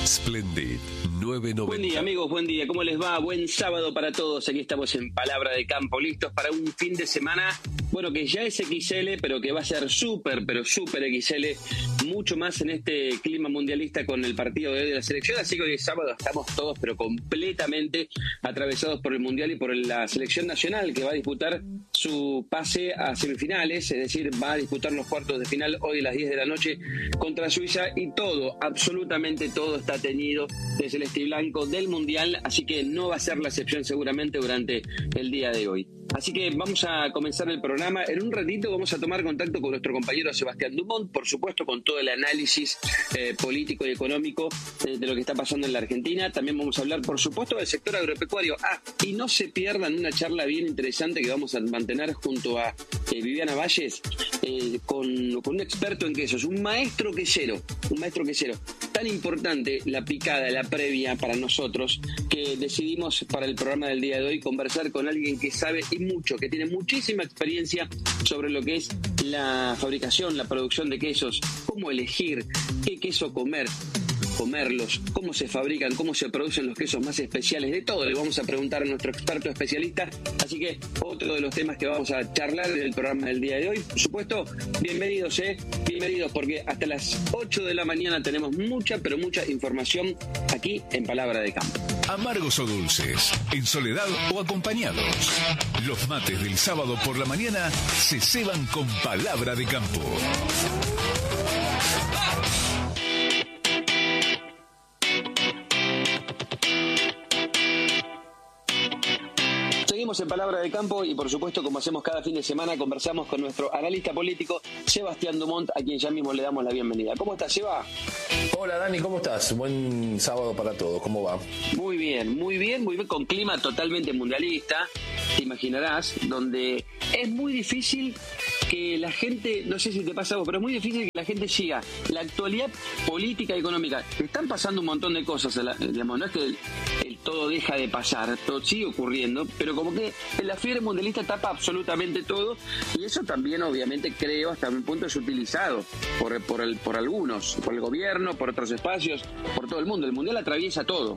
Splendid 990. Buen día, amigos, buen día. ¿Cómo les va? Buen sábado para todos. Aquí estamos en Palabra de Campo, listos para un fin de semana, bueno, que ya es XL, pero que va a ser súper, pero súper XL, mucho más en este clima mundialista con el partido de hoy de la selección. Así que hoy es sábado, estamos todos, pero completamente atravesados por el Mundial y por la selección nacional, que va a disputar su pase a semifinales, es decir, va a disputar los cuartos de final hoy a las 10 de la noche contra Suiza, y todo, absolutamente todo está teñido de celeste y blanco del Mundial, así que no va a ser la excepción seguramente durante el día de hoy. Así que vamos a comenzar el programa. En un ratito vamos a tomar contacto con nuestro compañero Sebastián Dumont, por supuesto con todo el análisis político y económico de lo que está pasando en la Argentina. También vamos a hablar, por supuesto, del sector agropecuario. Y no se pierdan una charla bien interesante que vamos a mantener junto a Viviana Valles con un experto en quesos, un maestro quesero. Tan importante la picada, la previa para nosotros, que decidimos para el programa del día de hoy conversar con alguien que sabe y mucho, que tiene muchísima experiencia sobre lo que es la fabricación, la producción de quesos, cómo elegir, qué queso comerlos, cómo se fabrican, cómo se producen los quesos más especiales, de todo le vamos a preguntar a nuestro experto especialista. Así que otro de los temas que vamos a charlar en el programa del día de hoy, por supuesto, bienvenidos, porque hasta las 8 de la mañana tenemos mucha, pero mucha información aquí en Palabra de Campo. Amargos o dulces, en soledad o acompañados, los mates del sábado por la mañana se ceban con Palabra de Campo. Seguimos en Palabra de Campo y, por supuesto, como hacemos cada fin de semana, conversamos con nuestro analista político Sebastián Dumont, a quien ya mismo le damos la bienvenida. ¿Cómo estás, Seba? Hola, Dani, ¿cómo estás? Buen sábado para todos, ¿cómo va? Muy bien, con clima totalmente mundialista, te imaginarás, donde es muy difícil que la gente, no sé si te pasa a vos, pero es muy difícil que la gente siga la actualidad política y económica. Están pasando un montón de cosas, digamos, no es que todo deja de pasar, todo sigue ocurriendo, pero como que la fiebre mundialista tapa absolutamente todo, y eso también obviamente creo hasta un punto es utilizado por algunos, por el gobierno, por otros espacios, por todo el mundo. El mundial atraviesa todo.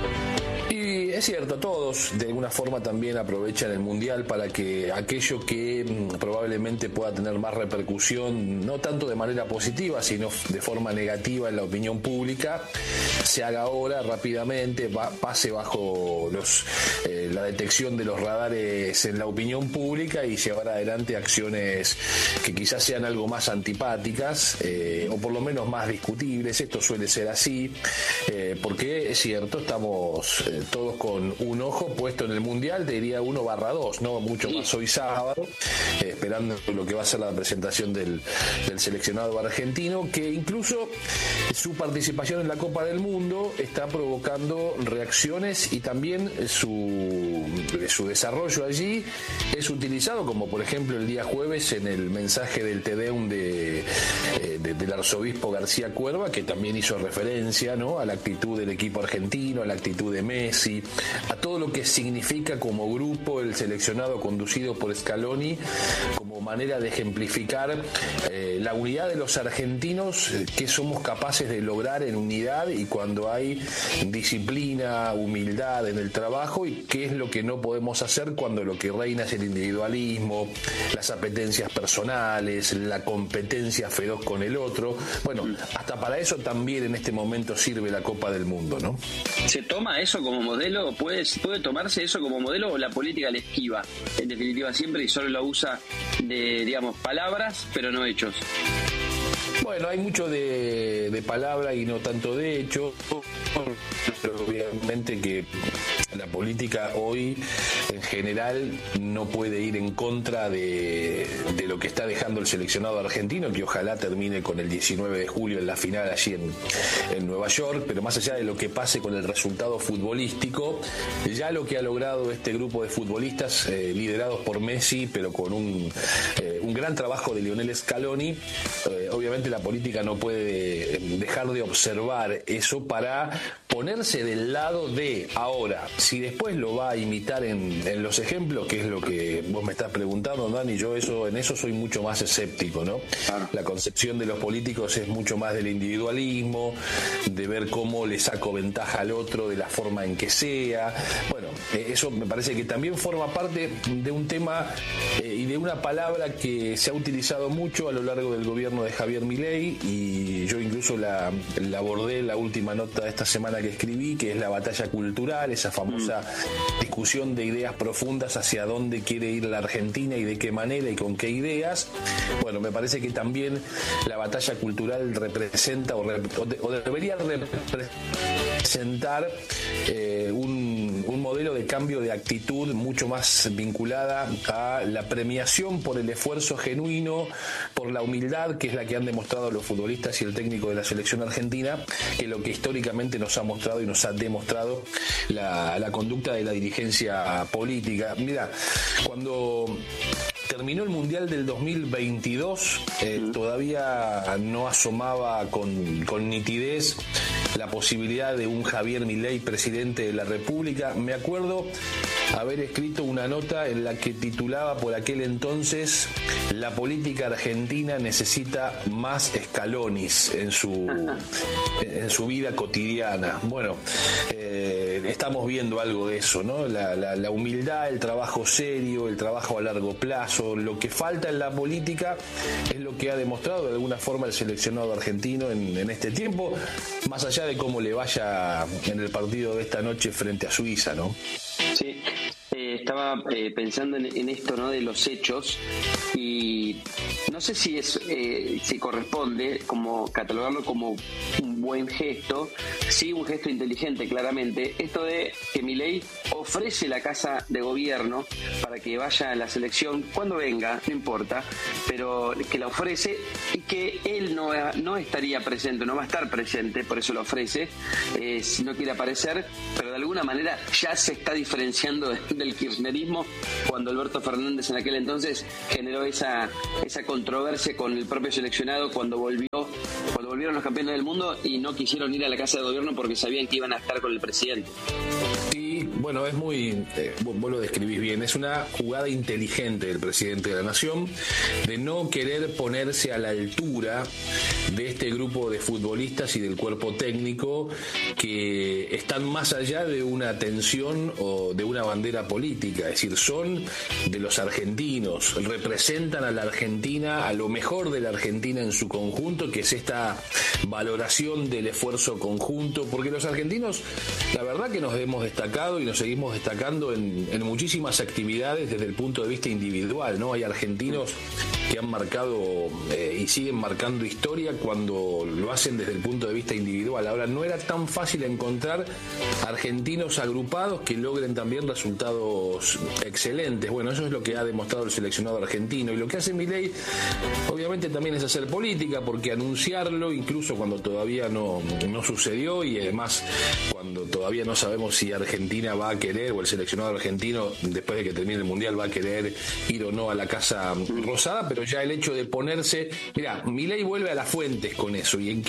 Y es cierto, todos de alguna forma también aprovechan el Mundial para que aquello que probablemente pueda tener más repercusión, no tanto de manera positiva, sino de forma negativa en la opinión pública, se haga ahora rápidamente, pase bajo la detección de los radares en la opinión pública y llevar adelante acciones que quizás sean algo más antipáticas o por lo menos más discutibles. Esto suele ser así, porque es cierto, estamos todos con un ojo puesto en el Mundial, te diría 1/2, no mucho más hoy sábado, esperando lo que va a ser la presentación del seleccionado argentino, que incluso su participación en la Copa del Mundo está provocando reacciones, y también su desarrollo allí es utilizado, como por ejemplo el día jueves en el mensaje del Te Deum del arzobispo García Cuerva, que también hizo referencia, ¿no?, a la actitud del equipo argentino, a la actitud de Messi, a todo lo que significa como grupo el seleccionado conducido por Scaloni, como manera de ejemplificar la unidad de los argentinos, que somos capaces de lograr en unidad y cuando hay disciplina, humildad en el trabajo, y qué es lo que no podemos hacer cuando lo que reina es el individualismo, las apetencias personales, la competencia feroz con el otro. Bueno, hasta para eso también en este momento sirve la Copa del Mundo, ¿no? ¿Se toma eso como modelo? ¿Puede tomarse eso como modelo, o la política le esquiva, en definitiva, siempre, y solo la usa de, digamos, palabras, pero no hechos? Bueno, hay mucho de palabra y no tanto de hecho. Obviamente que la política hoy en general no puede ir en contra de lo que está dejando el seleccionado argentino, que ojalá termine con el 19 de julio en la final allí en Nueva York, pero más allá de lo que pase con el resultado futbolístico, ya lo que ha logrado este grupo de futbolistas liderados por Messi, pero con un gran trabajo de Lionel Scaloni, obviamente la política no puede dejar de observar eso para ponerse del lado de ahora. Si después lo va a imitar en los ejemplos, que es lo que vos me estás preguntando, Dani, yo en eso soy mucho más escéptico, ¿no? Claro. La concepción de los políticos es mucho más del individualismo, de ver cómo le saco ventaja al otro de la forma en que sea. Bueno, eso me parece que también forma parte de un tema y de una palabra que se ha utilizado mucho a lo largo del gobierno de Javier Milei, y yo incluso la abordé en la última nota de esta semana que escribí, que es la batalla cultural, esa famosa discusión de ideas profundas hacia dónde quiere ir la Argentina y de qué manera y con qué ideas. Bueno, me parece que también la batalla cultural representa o debería representar un modelo de cambio de actitud mucho más vinculada a la premiación por el esfuerzo genuino, por la humildad, que es la que han demostrado los futbolistas y el técnico de la selección argentina, que lo que históricamente nos ha mostrado y nos ha demostrado la conducta de la dirigencia política. Mira, cuando terminó el Mundial del 2022, todavía no asomaba con nitidez la posibilidad de un Javier Milei presidente de la República. Me acuerdo haber escrito una nota en la que titulaba por aquel entonces: la política argentina necesita más Scalonis en su vida cotidiana. Bueno, estamos viendo algo de eso, ¿no? La humildad, el trabajo serio, el trabajo a largo plazo. Lo que falta en la política es lo que ha demostrado de alguna forma el seleccionado argentino en este tiempo, más allá de cómo le vaya en el partido de esta noche frente a Suiza, ¿no? Sí, estaba pensando en esto, ¿no?, de los hechos, y no sé si corresponde como catalogarlo como un buen gesto, sí, un gesto inteligente, claramente, esto de que Milei ofrece la casa de gobierno para que vaya a la selección cuando venga, no importa, pero que la ofrece, y que él no estaría presente, no va a estar presente, por eso lo ofrece, si no quiere aparecer, pero de alguna manera ya se está diferenciando del kirchnerismo, cuando Alberto Fernández en aquel entonces generó esa controversia con el propio seleccionado cuando volvieron los campeones del mundo y no quisieron ir a la casa de gobierno porque sabían que iban a estar con el presidente. Y bueno, es muy, vos lo describís bien, es una jugada inteligente del presidente de la Nación de no querer ponerse a la altura de este grupo de futbolistas y del cuerpo técnico que están más allá de una tensión o de una bandera política, es decir, son de los argentinos, representan a la Argentina, a lo mejor de la Argentina en su conjunto, que es esta valoración del esfuerzo conjunto, porque los argentinos, la verdad que nos hemos destacado y nos seguimos destacando en muchísimas actividades desde el punto de vista individual, ¿no? Hay argentinos que han marcado y siguen marcando historia cuando lo hacen desde el punto de vista individual. Ahora, no era tan fácil encontrar argentinos agrupados que logren también resultados excelentes. Bueno, eso es lo que ha demostrado el seleccionado argentino, y lo que hace Milei obviamente también es hacer política, porque anunciarlo incluso cuando todavía no sucedió, y además cuando todavía no sabemos si Argentina va a querer, o el seleccionado argentino después de que termine el Mundial va a querer ir o no a la Casa Rosada, pero ya el hecho de ponerse, mira, Milei vuelve a las fuentes con eso. ¿Y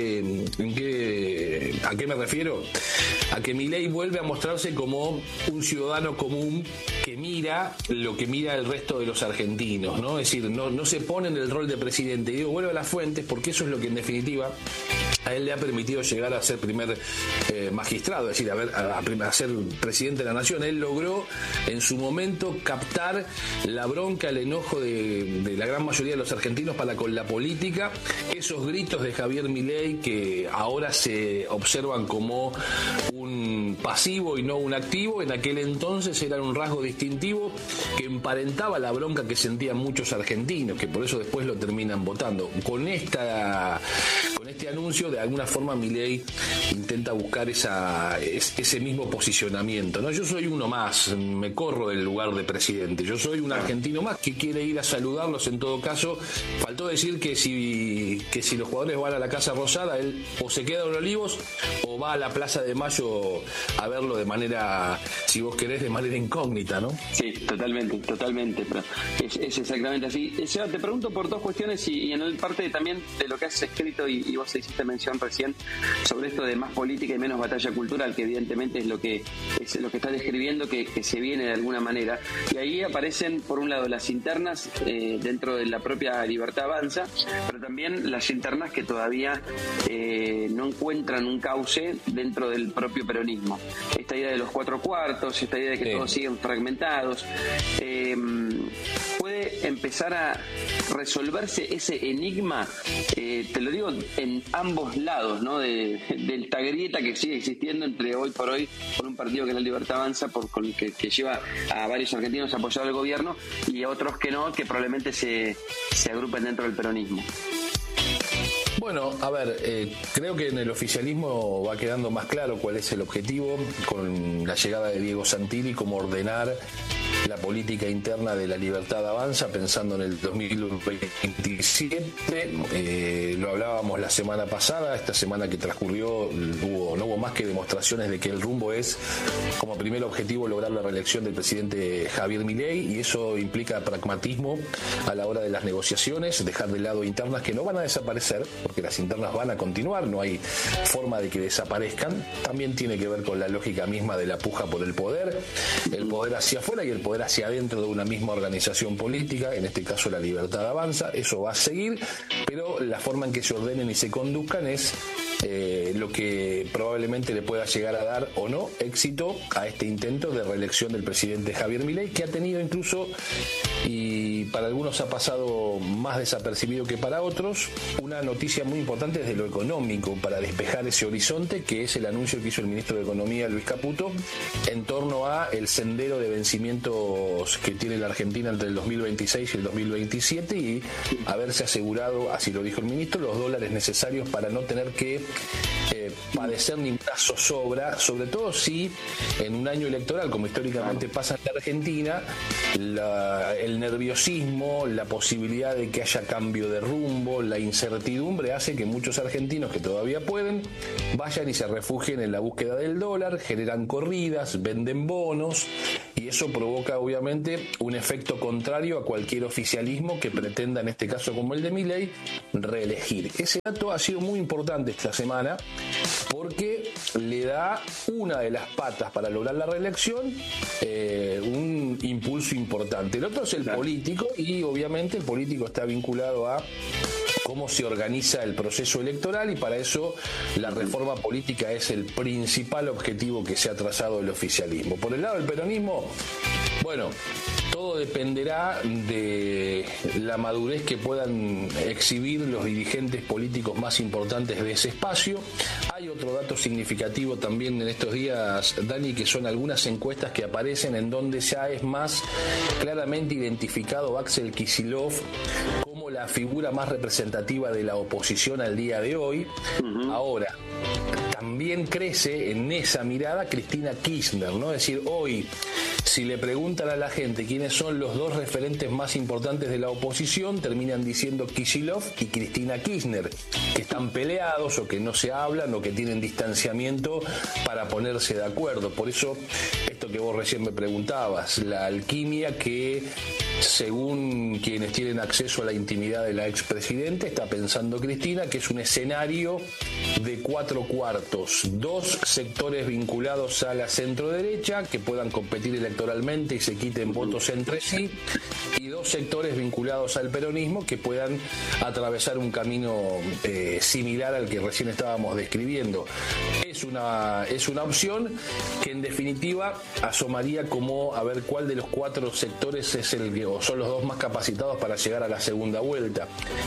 a qué me refiero? A que Milei vuelve a mostrarse como un ciudadano común que mira lo que mira el resto de los argentinos, ¿no? Es decir, no se pone en el rol de presidente. Y digo, vuelve a las fuentes porque eso es lo que en definitiva a él le ha permitido llegar a ser primer magistrado, es decir, a ser presidente de la Nación. Él logró en su momento captar la bronca, el enojo de la gran mayoría de los argentinos para con la política, esos gritos de Javier Milei que ahora se observan como un pasivo y no un activo, en aquel entonces eran un rasgo distintivo que emparentaba la bronca que sentían muchos argentinos, que por eso después lo terminan votando. Con este anuncio, de alguna forma Milei intenta buscar ese mismo posicionamiento, ¿no? Yo soy uno más, me corro del lugar de presidente, yo soy un argentino más que quiere ir a saludarlos. En todo caso, faltó decir que si los jugadores van a la Casa Rosada, él o se queda en Olivos o va a la Plaza de Mayo a verlo de manera, si vos querés, de manera incógnita, ¿no? Sí, totalmente, pero es exactamente así. Seba, te pregunto por dos cuestiones y en parte también de lo que has escrito y vos hiciste mención recién sobre esto de más política y menos batalla cultural, que evidentemente es lo que está describiendo que se viene de alguna manera. Y ahí aparecen, por un lado, las internas dentro de la propia Libertad Avanza, pero también las internas que todavía no encuentran un cauce dentro del propio peronismo. Esta idea de los 4/4, esta idea de que todos siguen fragmentados, puede empezar a resolverse ese enigma, te lo digo, en ambos lados, ¿no? De esta grieta que sigue existiendo entre hoy por hoy por un partido que es la Libertad Avanza, con el que lleva a varios argentinos a apoyar al gobierno, y a otros que no, que probablemente se agrupen dentro del peronismo. Bueno, a ver, creo que en el oficialismo va quedando más claro cuál es el objetivo con la llegada de Diego Santilli, cómo ordenar la política interna de la Libertad Avanza pensando en el 2027. Lo hablábamos la semana pasada, esta semana que transcurrió no hubo más que demostraciones de que el rumbo es como primer objetivo lograr la reelección del presidente Javier Milei, y eso implica pragmatismo a la hora de las negociaciones, dejar de lado internas que no van a desaparecer, porque las internas van a continuar, no hay forma de que desaparezcan. También tiene que ver con la lógica misma de la puja por el poder hacia afuera y el poder hacia adentro de una misma organización política, en este caso la Libertad Avanza. Eso va a seguir, pero la forma en que se ordenen y se conduzcan es lo que probablemente le pueda llegar a dar o no éxito a este intento de reelección del presidente Javier Milei, que ha tenido incluso, y para algunos ha pasado más desapercibido que para otros, una noticia muy importante desde lo económico para despejar ese horizonte, que es el anuncio que hizo el ministro de Economía, Luis Caputo, en torno a el sendero de vencimientos que tiene la Argentina entre el 2026 y el 2027, y haberse asegurado, así lo dijo el ministro, los dólares necesarios para no tener que padecer ninguna zozobra, sobre todo si en un año electoral, como históricamente pasa en la Argentina, el nerviosismo, la posibilidad de que haya cambio de rumbo, la incertidumbre hace que muchos argentinos que todavía pueden vayan y se refugien en la búsqueda del dólar, generan corridas, venden bonos, y eso provoca obviamente un efecto contrario a cualquier oficialismo que pretenda, en este caso como el de Milei, reelegir. Ese dato ha sido muy importante esta semana porque le da una de las patas para lograr la reelección, un impulso importante. El otro es el político, y obviamente el político está vinculado a cómo se organiza el proceso electoral, y para eso la reforma política es el principal objetivo que se ha trazado el oficialismo. Por el lado del peronismo, bueno, todo dependerá de la madurez que puedan exhibir los dirigentes políticos más importantes de ese espacio. Hay otro dato significativo también en estos días, Dani, que son algunas encuestas que aparecen en donde ya es más claramente identificado Axel Kicillof como la figura más representativa de la oposición al día de hoy. Ahora, también crece en esa mirada Cristina Kirchner, ¿no? Es decir, hoy, si le preguntan a la gente quiénes son los dos referentes más importantes de la oposición, terminan diciendo Kicillof y Cristina Kirchner, que están peleados o que no se hablan o que tienen distanciamiento para ponerse de acuerdo. Por eso, esto que vos recién me preguntabas, la alquimia que, según quienes tienen acceso a la intimidad de la expresidenta, está pensando Cristina, que es un escenario de 4/4, dos sectores vinculados a la centro-derecha que puedan competir electoralmente y se quiten votos entre sí, y dos sectores vinculados al peronismo que puedan atravesar un camino similar al que recién estábamos describiendo. Es una opción que en definitiva asomaría como a ver cuál de los cuatro sectores es el que, o son los dos más capacitados para llegar a la segunda vuelta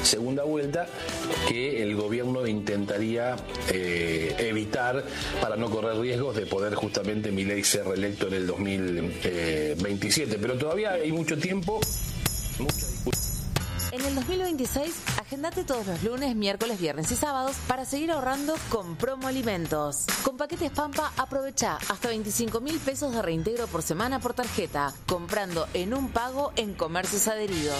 que el gobierno intentaría evitar para no correr riesgos de poder justamente Milei ser reelecto en el 2027, pero todavía hay mucho tiempo, mucha discusión. En el 2026, agendate todos los lunes, miércoles, viernes y sábados para seguir ahorrando con Promo Alimentos. Con paquetes Pampa, aprovecha hasta 25.000 pesos de reintegro por semana por tarjeta, comprando en un pago en comercios adheridos.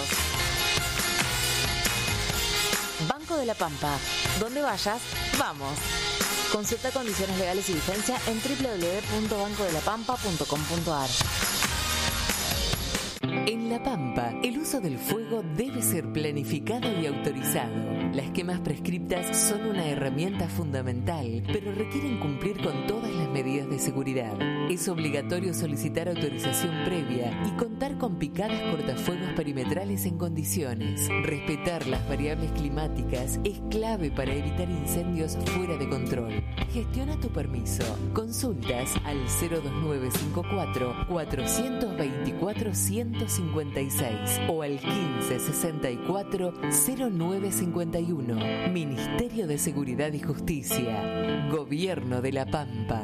Banco de la Pampa. Donde vayas, vamos. Consulta condiciones legales y vigencia en www.bancodelapampa.com.ar. En La Pampa, el uso del fuego debe ser planificado y autorizado. Las quemas prescriptas son una herramienta fundamental, pero requieren cumplir con todas las medidas de seguridad. Es obligatorio solicitar autorización previa y contar con picadas cortafuegos perimetrales en condiciones. Respetar las variables climáticas es clave para evitar incendios fuera de control. Gestiona tu permiso. Consultas al 02954 424 156 o al 1564 0951. Ministerio de Seguridad y Justicia. Gobierno de La Pampa.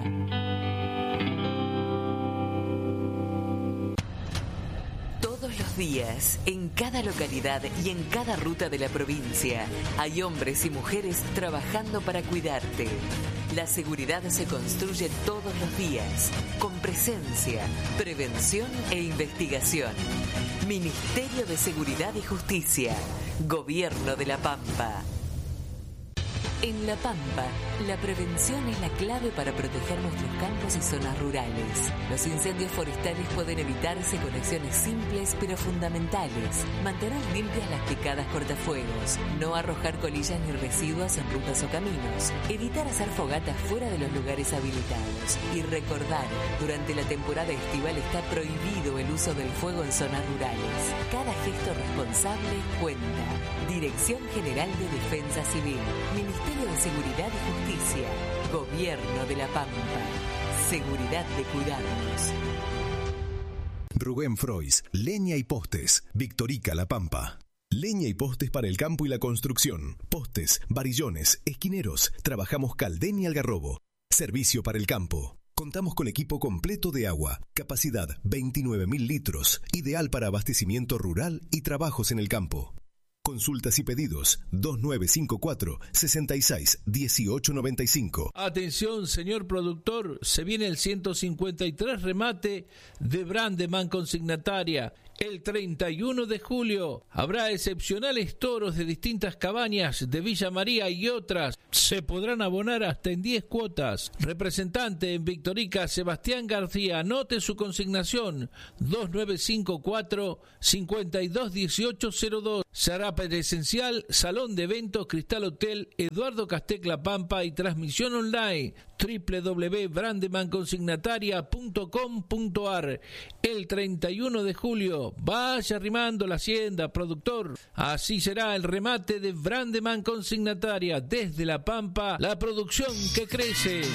Todos los días, en cada localidad y en cada ruta de la provincia, hay hombres y mujeres trabajando para cuidarte. La seguridad se construye todos los días, con presencia, prevención e investigación. Ministerio de Seguridad y Justicia. Gobierno de La Pampa. En La Pampa, la prevención es la clave para proteger nuestros campos y zonas rurales. Los incendios forestales pueden evitarse con acciones simples pero fundamentales. Mantener limpias las picadas cortafuegos, no arrojar colillas ni residuos en rutas o caminos, evitar hacer fogatas fuera de los lugares habilitados y recordar, durante la temporada estival está prohibido el uso del fuego en zonas rurales. Cada gesto responsable cuenta. Dirección General de Defensa Civil, Ministerio de Seguridad y Justicia, Gobierno de La Pampa. Seguridad de cuidarnos. Rubén Frois, Leña y Postes, Victorica, La Pampa. Leña y postes para el campo y la construcción. Postes, varillones, esquineros. Trabajamos Caldén y Algarrobo. Servicio para el campo. Contamos con equipo completo de agua. Capacidad 29.000 litros. Ideal para abastecimiento rural y trabajos en el campo. Consultas y pedidos 2954 66 1895. Atención, señor productor, se viene el 153 remate de Brandeman Consignataria. El 31 de julio habrá excepcionales toros de distintas cabañas de Villa María y otras. Se podrán abonar hasta en 10 cuotas. Representante en Victorica, Sebastián García. Anote su consignación 2954 521802. Se hará presencial, Salón de Eventos, Cristal Hotel, Eduardo Castec La Pampa y transmisión online www.brandemanconsignataria.com.ar. El 31 de julio, vaya arrimando la hacienda, productor. Así será el remate de Brandeman Consignataria. Desde La Pampa, la producción que crece.